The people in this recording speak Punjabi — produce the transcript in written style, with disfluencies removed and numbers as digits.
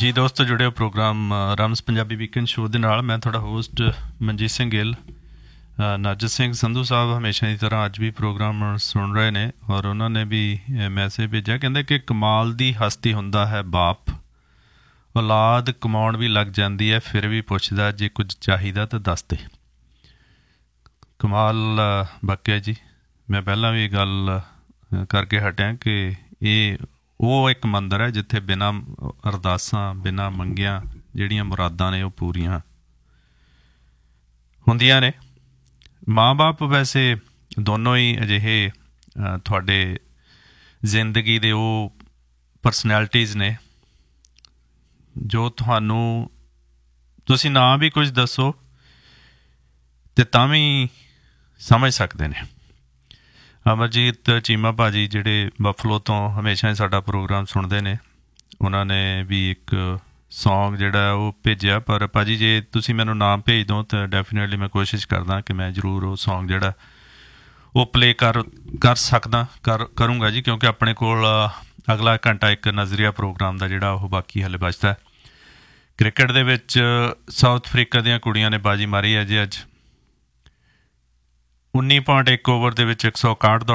ਜੀ ਦੋਸਤੋ, ਜੁੜੇ ਹੋ ਪ੍ਰੋਗਰਾਮ ਰਮਸ ਪੰਜਾਬੀ ਵੀਕਐਂਡ ਸ਼ੋਅ ਦੇ ਨਾਲ। ਮੈਂ ਤੁਹਾਡਾ ਹੋਸਟ ਮਨਜੀਤ ਸਿੰਘ ਗਿੱਲ। ਨਾਜਰ ਸਿੰਘ ਸੰਧੂ ਸਾਹਿਬ ਹਮੇਸ਼ਾ ਦੀ ਤਰ੍ਹਾਂ ਅੱਜ ਵੀ ਪ੍ਰੋਗਰਾਮ ਸੁਣ ਰਹੇ ਨੇ ਔਰ ਉਹਨਾਂ ਨੇ ਵੀ ਮੈਸੇਜ ਭੇਜਿਆ, ਕਹਿੰਦੇ ਕਿ ਕਮਾਲ ਦੀ ਹਸਤੀ ਹੁੰਦਾ ਹੈ ਬਾਪ, ਔਲਾਦ ਕਮਾਉਣ ਵੀ ਲੱਗ ਜਾਂਦੀ ਹੈ ਫਿਰ ਵੀ ਪੁੱਛਦਾ ਜੇ ਕੁਝ ਚਾਹੀਦਾ ਤਾਂ ਦੱਸ ਦੇ। ਕਮਾਲ ਵਾਕਿਆ ਜੀ। ਮੈਂ ਪਹਿਲਾਂ ਵੀ ਗੱਲ ਕਰਕੇ ਹਟਿਆ ਕਿ ਇਹ ਉਹ ਇੱਕ ਮੰਦਰ ਹੈ ਜਿੱਥੇ ਬਿਨਾਂ ਅਰਦਾਸਾਂ ਬਿਨਾਂ ਮੰਗਿਆਂ ਜਿਹੜੀਆਂ ਮੁਰਾਦਾਂ ਨੇ ਉਹ ਪੂਰੀਆਂ ਹੁੰਦੀਆਂ ਨੇ। ਮਾਂ ਬਾਪ ਵੈਸੇ ਦੋਨੋਂ ਹੀ ਅਜਿਹੇ ਤੁਹਾਡੇ ਜ਼ਿੰਦਗੀ ਦੇ ਉਹ ਪਰਸਨੈਲਿਟੀਜ਼ ਨੇ ਜੋ ਤੁਹਾਨੂੰ ਤੁਸੀਂ ਨਾ ਵੀ ਕੁਝ ਦੱਸੋ ਅਤੇ ਤਾਂ ਵੀ ਸਮਝ ਸਕਦੇ ਨੇ। ਅਮਰਜੀਤ ਚੀਮਾ ਭਾਜੀ ਜਿਹੜੇ ਬਫਲੋ ਤੋਂ ਹਮੇਸ਼ਾ ਹੀ ਸਾਡਾ ਪ੍ਰੋਗਰਾਮ ਸੁਣਦੇ ਨੇ, ਉਹਨਾਂ ਨੇ ਵੀ ਇੱਕ ਸੌਂਗ ਜਿਹੜਾ ਉਹ ਭੇਜਿਆ। ਪਰ ਭਾਜੀ ਜੇ ਤੁਸੀਂ ਮੈਨੂੰ ਨਾਮ ਭੇਜ ਦਿਓ ਤਾਂ ਡੈਫੀਨੇਟਲੀ ਮੈਂ ਕੋਸ਼ਿਸ਼ ਕਰਦਾ ਕਿ ਮੈਂ ਜ਼ਰੂਰ ਉਹ ਸੌਂਗ ਜਿਹੜਾ ਉਹ ਪਲੇ ਕਰ ਸਕਦਾ ਕਰੂੰਗਾ ਜੀ, ਕਿਉਂਕਿ ਆਪਣੇ ਕੋਲ ਅਗਲਾ ਘੰਟਾ ਇੱਕ ਨਜ਼ਰੀਆ ਪ੍ਰੋਗਰਾਮ ਦਾ ਜਿਹੜਾ ਉਹ ਬਾਕੀ ਹਾਲੇ ਬਚਦਾ। ਕ੍ਰਿਕਟ ਦੇ ਵਿੱਚ ਸਾਊਥ ਅਫਰੀਕਾ ਦੀਆਂ ਕੁੜੀਆਂ ਨੇ ਬਾਜੀ ਮਾਰੀ ਹੈ ਜੀ ਅੱਜ। 19.1 ਓਵਰ ਦੇ ਵਿੱਚ 161 ਦੌੜਾਂ